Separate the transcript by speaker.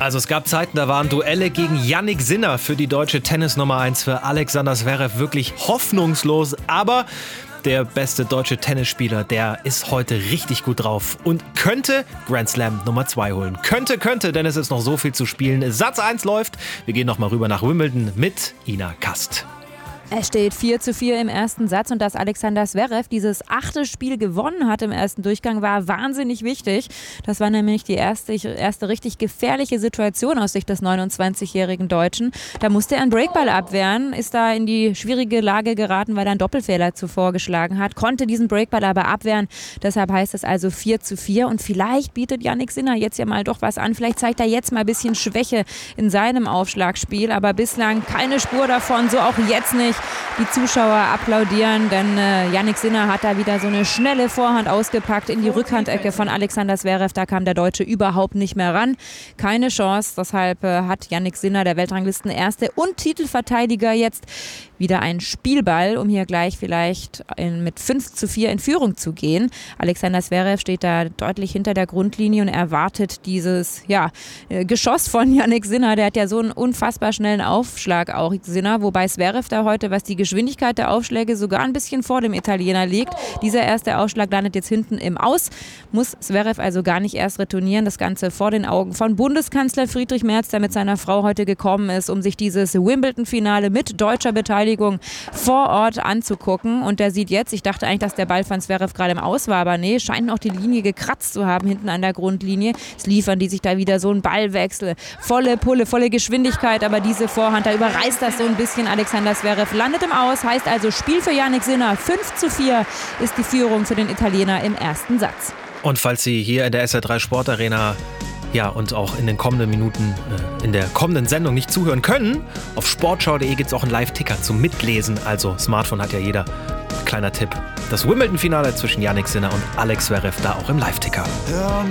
Speaker 1: Also es gab Zeiten, da waren Duelle gegen Jannik Sinner für die deutsche Tennis-Nummer 1 für Alexander Zverev wirklich hoffnungslos. Aber der beste deutsche Tennisspieler, der ist heute richtig gut drauf und könnte Grand Slam Nummer 2 holen. Könnte, denn es ist noch so viel zu spielen. Satz 1 läuft. Wir gehen nochmal rüber nach Wimbledon mit Ina Kast.
Speaker 2: Es steht 4:4 im ersten Satz und dass Alexander Zverev dieses 8. Spiel gewonnen hat im ersten Durchgang, war wahnsinnig wichtig. Das war nämlich die erste richtig gefährliche Situation aus Sicht des 29-jährigen Deutschen. Da musste er einen Breakball abwehren, ist da in die schwierige Lage geraten, weil er einen Doppelfehler zuvor geschlagen hat, konnte diesen Breakball aber abwehren. Deshalb heißt es also 4:4 und vielleicht bietet Jannik Sinner jetzt ja mal doch was an. Vielleicht zeigt er jetzt mal ein bisschen Schwäche in seinem Aufschlagspiel, aber bislang keine Spur davon, so auch jetzt nicht. Die Zuschauer applaudieren, denn Jannik Sinner hat da wieder so eine schnelle Vorhand ausgepackt in die Rückhandecke von Alexander Zverev. Da kam der Deutsche überhaupt nicht mehr ran. Keine Chance, deshalb hat Jannik Sinner, der Weltranglisten-Erste und Titelverteidiger, jetzt wieder einen Spielball, um hier gleich vielleicht mit 5:4 in Führung zu gehen. Alexander Zverev steht da deutlich hinter der Grundlinie und erwartet dieses Geschoss von Jannik Sinner. Der hat ja so einen unfassbar schnellen Aufschlag auch, Sinner, wobei Zverev da heute, was die Geschwindigkeit der Aufschläge sogar ein bisschen vor dem Italiener liegt. Dieser erste Aufschlag landet jetzt hinten im Aus, muss Zverev also gar nicht erst retournieren. Das Ganze vor den Augen von Bundeskanzler Friedrich Merz, der mit seiner Frau heute gekommen ist, um sich dieses Wimbledon-Finale mit deutscher Beteiligung vor Ort anzugucken. Und der sieht jetzt, ich dachte eigentlich, dass der Ball von Zverev gerade im Aus war, aber nee, scheint noch die Linie gekratzt zu haben hinten an der Grundlinie. Jetzt liefern die sich da wieder so einen Ballwechsel. Volle Pulle, volle Geschwindigkeit, aber diese Vorhand, da überreißt das so ein bisschen. Alexander Zverev landet im Aus, heißt also Spiel für Jannik Sinner. 5:4 ist die Führung für den Italiener im ersten Satz.
Speaker 1: Und falls Sie hier in der SR3 Sportarena und auch in den kommenden Minuten in der kommenden Sendung nicht zuhören können, auf sportschau.de gibt es auch einen Live-Ticker zum Mitlesen. Also Smartphone hat ja jeder. Kleiner Tipp. Das Wimbledon-Finale zwischen Jannik Sinner und Alex Zverev da auch im Live-Ticker.